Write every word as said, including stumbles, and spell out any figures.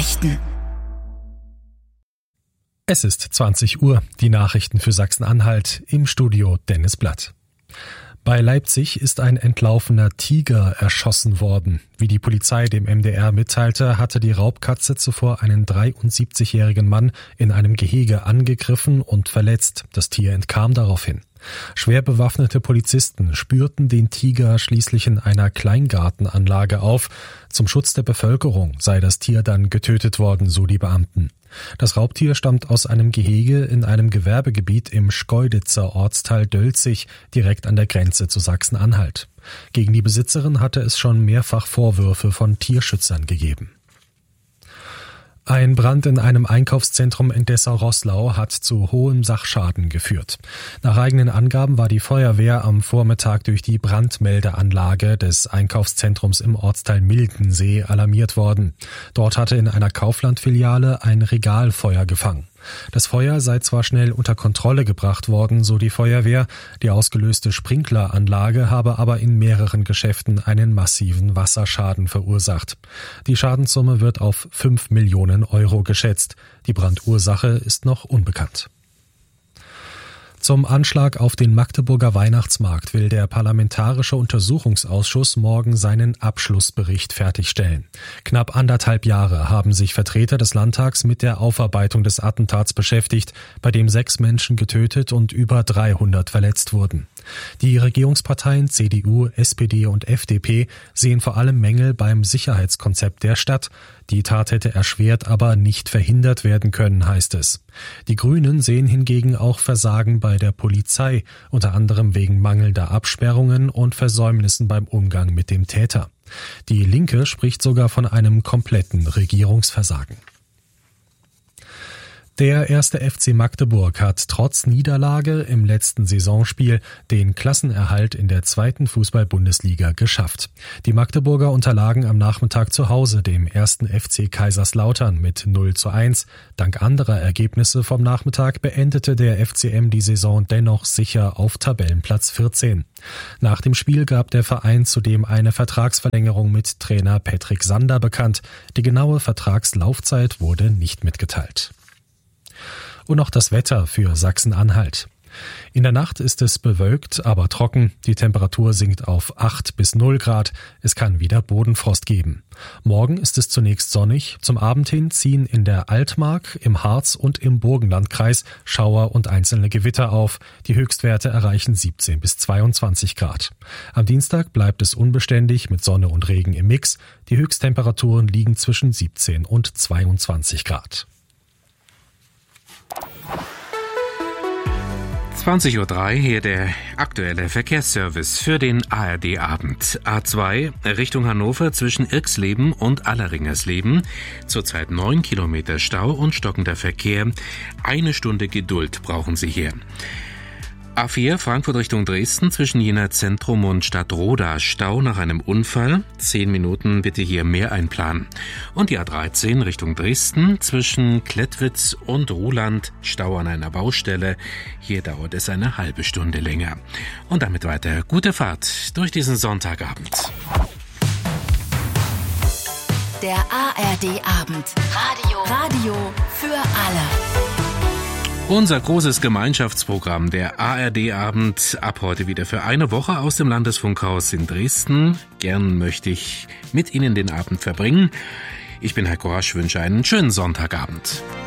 Nachrichten. Es ist zwanzig Uhr, die Nachrichten für Sachsen-Anhalt, im Studio Dennis Blatt. Bei Leipzig ist ein entlaufener Tiger erschossen worden. Wie die Polizei dem M D R mitteilte, hatte die Raubkatze zuvor einen dreiundsiebzigjährigen Mann in einem Gehege angegriffen und verletzt. Das Tier entkam daraufhin. Schwer bewaffnete Polizisten spürten den Tiger schließlich in einer Kleingartenanlage auf. Zum Schutz der Bevölkerung sei das Tier dann getötet worden, so die Beamten. Das Raubtier stammt aus einem Gehege in einem Gewerbegebiet im Schkeuditzer Ortsteil Dölzig, direkt an der Grenze zu Sachsen-Anhalt. Gegen die Besitzerin hatte es schon mehrfach Vorwürfe von Tierschützern gegeben. Ein Brand in einem Einkaufszentrum in Dessau-Roßlau hat zu hohem Sachschaden geführt. Nach eigenen Angaben war die Feuerwehr am Vormittag durch die Brandmeldeanlage des Einkaufszentrums im Ortsteil Mildensee alarmiert worden. Dort hatte in einer Kaufland-Filiale ein Regal Feuer gefangen. Das Feuer sei zwar schnell unter Kontrolle gebracht worden, so die Feuerwehr, die ausgelöste Sprinkleranlage habe aber in mehreren Geschäften einen massiven Wasserschaden verursacht. Die Schadenssumme wird auf fünf Millionen Euro geschätzt. Die Brandursache ist noch unbekannt. Zum Anschlag auf den Magdeburger Weihnachtsmarkt will der Parlamentarische Untersuchungsausschuss morgen seinen Abschlussbericht fertigstellen. Knapp anderthalb Jahre haben sich Vertreter des Landtags mit der Aufarbeitung des Attentats beschäftigt, bei dem sechs Menschen getötet und über dreihundert verletzt wurden. Die Regierungsparteien C D U, S P D und F D P sehen vor allem Mängel beim Sicherheitskonzept der Stadt. Die Tat hätte erschwert, aber nicht verhindert werden können, heißt es. Die Grünen sehen hingegen auch Versagen bei der Polizei, unter anderem wegen mangelnder Absperrungen und Versäumnissen beim Umgang mit dem Täter. Die Linke spricht sogar von einem kompletten Regierungsversagen. Der erste F C Magdeburg hat trotz Niederlage im letzten Saisonspiel den Klassenerhalt in der zweiten Fußball-Bundesliga geschafft. Die Magdeburger unterlagen am Nachmittag zu Hause dem ersten F C Kaiserslautern mit null zu eins. Dank anderer Ergebnisse vom Nachmittag beendete der F C M die Saison dennoch sicher auf Tabellenplatz vierzehn. Nach dem Spiel gab der Verein zudem eine Vertragsverlängerung mit Trainer Patrick Sander bekannt. Die genaue Vertragslaufzeit wurde nicht mitgeteilt. Und noch das Wetter für Sachsen-Anhalt. In der Nacht ist es bewölkt, aber trocken. Die Temperatur sinkt auf acht bis null Grad. Es kann wieder Bodenfrost geben. Morgen ist es zunächst sonnig. Zum Abend hin ziehen in der Altmark, im Harz und im Burgenlandkreis Schauer und einzelne Gewitter auf. Die Höchstwerte erreichen siebzehn bis zweiundzwanzig Grad. Am Dienstag bleibt es unbeständig mit Sonne und Regen im Mix. Die Höchsttemperaturen liegen zwischen siebzehn und zweiundzwanzig Grad. zwanzig Uhr drei, hier der aktuelle Verkehrsservice für den A R D-Abend. A zwei Richtung Hannover zwischen Irxleben und Alleringersleben. Zurzeit neun Kilometer Stau und stockender Verkehr. Eine Stunde Geduld brauchen Sie hier. A vier Frankfurt Richtung Dresden zwischen Jena Zentrum und Stadtroda Stau nach einem Unfall. Zehn Minuten bitte hier mehr einplanen. Und die A dreizehn Richtung Dresden zwischen Klettwitz und Ruhland Stau an einer Baustelle. Hier dauert es eine halbe Stunde länger. Und damit weiter gute Fahrt durch diesen Sonntagabend. Der A R D-Abend. Radio. Radio für alle. Unser großes Gemeinschaftsprogramm, der A R D-Abend, ab heute wieder für eine Woche aus dem Landesfunkhaus in Dresden. Gern möchte ich mit Ihnen den Abend verbringen. Ich bin Heiko Rasch, wünsche einen schönen Sonntagabend.